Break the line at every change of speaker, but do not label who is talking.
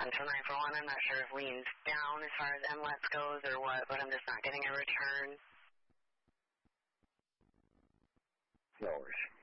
Central 941. I'm not sure if lean's down as far as MLETs goes or what, but I'm just not getting a return.
No worries.